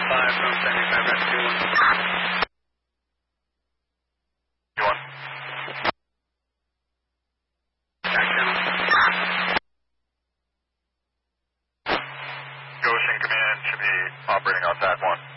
5 from 75 Rescue 1. You on? Back channel. Goshen Command should be operating on TAC 1.